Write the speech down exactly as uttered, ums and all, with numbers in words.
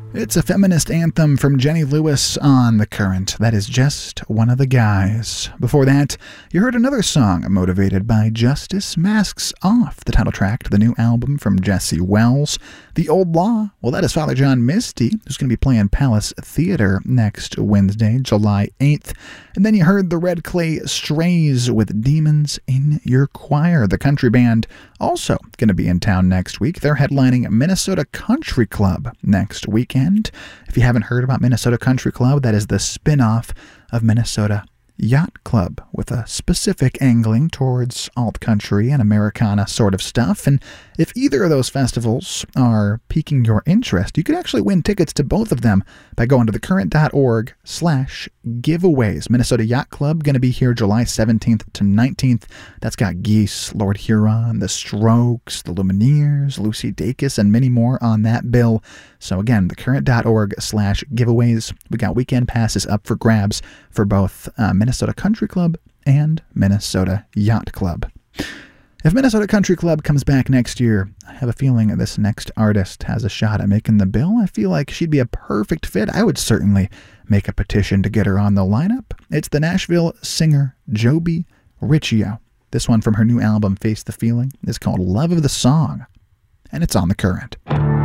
It's a feminist anthem from Jenny Lewis on The Current. That is Just One of the Guys. Before that, you heard another song motivated by Justice, Masks Off, the title track to the new album from Jesse Wells. The Old Law, well, that is Father John Misty, who's going to be playing Palace Theater next Wednesday, July eighth. And then you heard the Red Clay Strays with Demons in Your Choir. The country band also going to be in town next week. They're headlining Minnesota Country Club next weekend. If you haven't heard about Minnesota Country Club, that is the spin-off of Minnesota Yacht Club with a specific angling towards alt-country and Americana sort of stuff. And if either of those festivals are piquing your interest, you could actually win tickets to both of them by going to thecurrent.org slash giveaways. Minnesota Yacht Club going to be here July seventeenth to nineteenth. That's got Geese, Lord Huron, The Strokes, The Lumineers, Lucy Dacus, and many more on that bill. So again, thecurrent.org slash giveaways. We got weekend passes up for grabs for both uh, Minnesota Country Club and Minnesota Yacht Club. If Minnesota Country Club comes back next year, I have a feeling this next artist has a shot at making the bill. I feel like she'd be a perfect fit. I would certainly make a petition to get her on the lineup. It's the Nashville singer Joby Riccio. This one from her new album, Face the Feeling, is called Love of the Song, and it's on The Current.